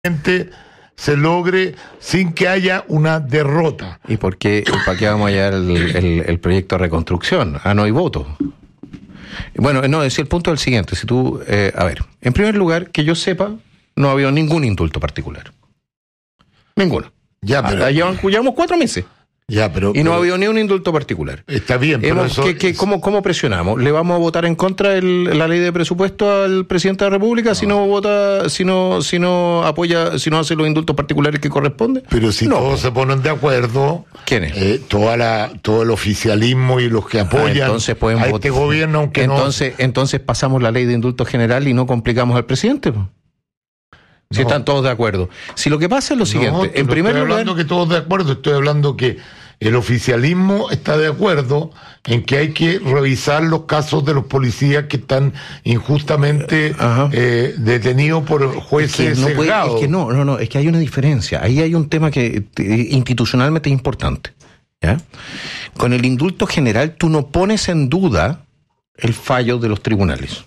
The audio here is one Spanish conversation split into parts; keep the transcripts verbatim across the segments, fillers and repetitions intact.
se logre sin que haya una derrota. ¿Y por qué, para qué vamos a hallar el, el, el proyecto de reconstrucción? Ah, no hay voto. Bueno, no, es el punto es el siguiente. Si tú, eh, a ver, en primer lugar, que yo sepa, no ha habido ningún indulto particular. Ninguno. Ya, pero... Ah, llevamos, llevamos cuatro meses. Ya, pero, y no pero, ha habido ni un indulto particular. Está bien, pero Hemos, eso... ¿qué, qué, cómo, ¿Cómo presionamos? ¿Le vamos a votar en contra de la ley de presupuesto al presidente de la República no. si no vota, si no, si no apoya, si no hace los indultos particulares que corresponden? Pero si no. todos se ponen de acuerdo, ¿quiénes? Eh, toda la, todo el oficialismo y los que apoyan ah, entonces pueden a votar. este gobierno, aunque entonces, no... Entonces pasamos la ley de indulto general y no complicamos al presidente, ¿no? Si no. Están todos de acuerdo. Si lo que pasa es lo siguiente, no, en primer estoy lugar... hablando que todos de acuerdo, estoy hablando que el oficialismo está de acuerdo en que hay que revisar los casos de los policías que están injustamente eh, detenidos por jueces es que no puede, sesgados. Es que no, no, no, es que hay una diferencia. Ahí hay un tema que institucionalmente es importante, ¿ya? Con el indulto general tú no pones en duda el fallo de los tribunales.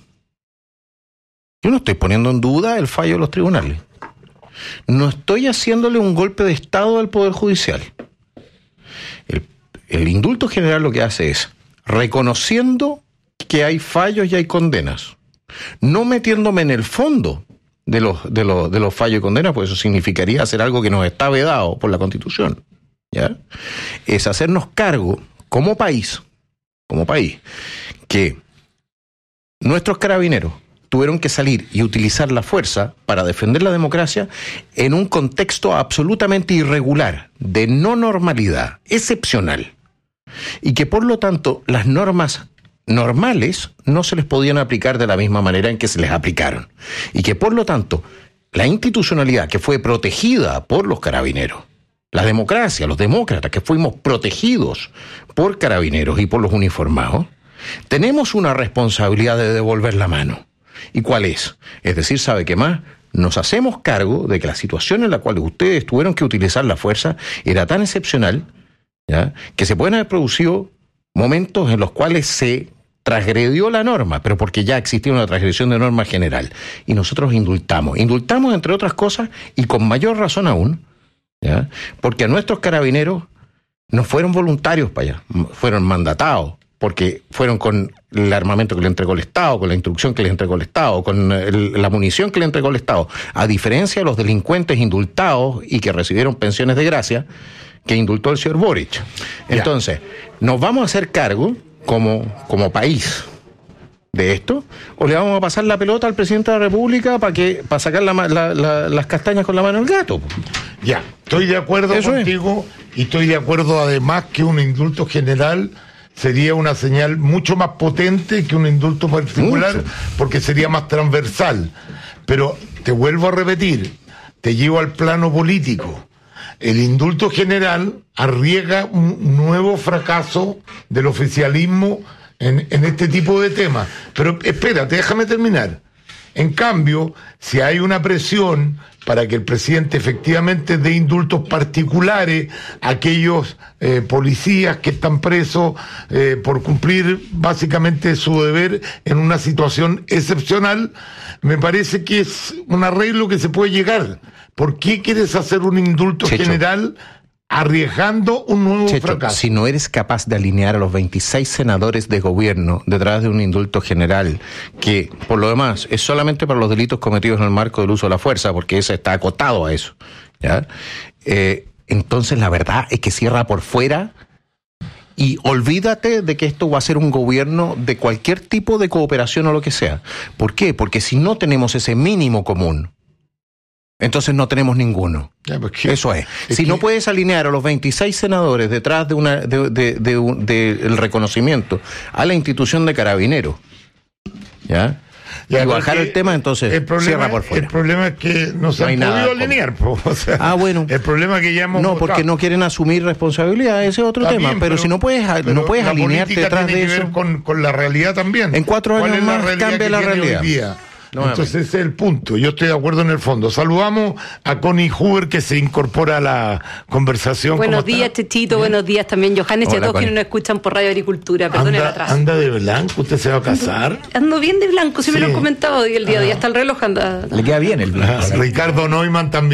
Yo no estoy poniendo en duda el fallo de los tribunales. No estoy haciéndole un golpe de Estado al Poder Judicial. El, el indulto general lo que hace es reconociendo que hay fallos y hay condenas, no metiéndome en el fondo de los, de los, de los fallos y condenas, porque eso significaría hacer algo que nos está vedado por la Constitución, ¿ya? Es hacernos cargo como país, como país, que nuestros carabineros tuvieron que salir y utilizar la fuerza para defender la democracia en un contexto absolutamente irregular, de no normalidad, excepcional. Y que por lo tanto las normas normales no se les podían aplicar de la misma manera en que se les aplicaron. Y que por lo tanto la institucionalidad que fue protegida por los carabineros, la democracia, los demócratas que fuimos protegidos por carabineros y por los uniformados, tenemos una responsabilidad de devolver la mano. ¿Y cuál es? Es decir, ¿sabe qué más? Nos hacemos cargo de que la situación en la cual ustedes tuvieron que utilizar la fuerza era tan excepcional, ¿ya?, que se pueden haber producido momentos en los cuales se transgredió la norma, pero porque ya existía una transgresión de norma general. Y nosotros indultamos. Indultamos, entre otras cosas, y con mayor razón aún, ¿ya?, porque a nuestros carabineros no fueron voluntarios para allá, fueron mandatados, porque fueron con el armamento que le entregó el Estado, con la instrucción que les entregó el Estado, con el, la munición que le entregó el Estado, a diferencia de los delincuentes indultados y que recibieron pensiones de gracia, que indultó el señor Boric. Entonces, ¿nos vamos a hacer cargo como, como país de esto? ¿O le vamos a pasar la pelota al presidente de la República para que para sacar la, la, la, las castañas con la mano al gato? Ya, estoy de acuerdo Eso contigo es. Y estoy de acuerdo además que un indulto general sería una señal mucho más potente que un indulto particular, mucho. Porque sería más transversal. Pero te vuelvo a repetir, te llevo al plano político. El indulto general arriesga un nuevo fracaso del oficialismo en, en este tipo de temas. Pero espérate, déjame terminar. En cambio, si hay una presión para que el presidente efectivamente dé indultos particulares a aquellos eh, policías que están presos eh, por cumplir básicamente su deber en una situación excepcional, me parece que es un arreglo que se puede llegar. ¿Por qué quieres hacer un indulto Checho. general arriesgando un nuevo Checho, fracaso? Si no eres capaz de alinear a los veintiséis senadores de gobierno detrás de un indulto general, que por lo demás es solamente para los delitos cometidos en el marco del uso de la fuerza, porque ese está acotado a eso, ¿ya? Eh, entonces la verdad es que cierra por fuera y olvídate de que esto va a ser un gobierno de cualquier tipo de cooperación o lo que sea. ¿Por qué? Porque si no tenemos ese mínimo común, entonces no tenemos ninguno. Ya, porque, Eso es. es si que... no puedes alinear a los veintiséis senadores detrás de una de, de, de, de, de el reconocimiento a la institución de carabineros, ¿ya? Ya, y bajar el tema, entonces el problema, cierra por fuera. El problema es que no se no han podido alinear. Po, o sea, ah, bueno. El problema es que ya hemos No, votado. Porque no quieren asumir responsabilidad, ese es otro Está tema. Bien, pero, pero si no puedes, pero no puedes alinearte detrás tiene de que eso. Ver con, con la realidad también. En cuatro años más la cambia la realidad. Entonces ese es el punto. Yo estoy de acuerdo en el fondo. Saludamos a Connie Huber, que se incorpora a la conversación. Buenos días, Chechito. Buenos días también, Johannes, y a todos quienes nos escuchan por Radio Agricultura. Perdón el atraso. ¿Anda de blanco? ¿Usted se va a casar? Ando, ando bien de blanco, sí, sí. Me lo he comentado hoy el día de hoy. Hasta el reloj anda. Le queda bien el blanco. Ricardo Neumann también.